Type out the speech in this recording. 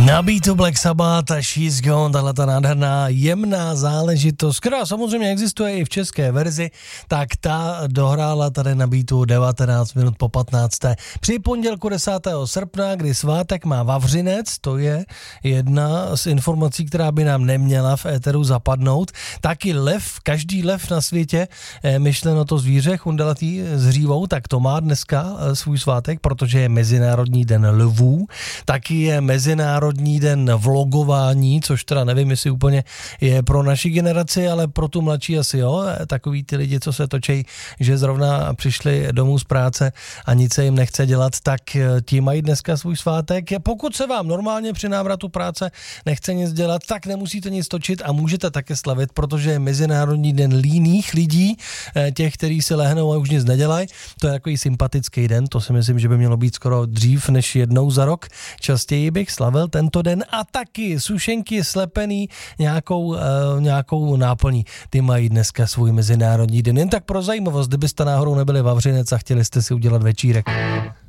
Na beatu Black Sabbath a She's Gone, tahle ta nádherná jemná záležitost, která samozřejmě existuje i v české verzi, tak ta dohrála tady na beatu 19 minut po 15. Při pondělku 10. srpna, kdy svátek má Vavřinec, to je jedna z informací, která by nám neměla v éteru zapadnout, taky lev, každý lev na světě, myšleno to zvíře chundelatý s hřívou, tak to má dneska svůj svátek, protože je Mezinárodní den lvů, taky je Mezinárodní den vlogování, což teda nevím, jestli úplně je pro naši generaci, ale pro tu mladší asi jo, takový ty lidi, co se točí, že zrovna přišli domů z práce a nic se jim nechce dělat, tak ti mají dneska svůj svátek. Pokud se vám normálně při návratu práce nechce nic dělat, tak nemusíte nic točit a můžete také slavit, protože je Mezinárodní den líných lidí, těch, kteří si lehnou a už nic nedělají. To je takový sympatický den, to si myslím, že by mělo být skoro dřív než jednou za rok. Častěji bych slavil tento den a taky sušenky slepený nějakou náplní. Ty mají dneska svůj Mezinárodní den. Jen tak pro zajímavost, kdybyste náhodou nebyli Vavřinec a chtěli jste si udělat večírek.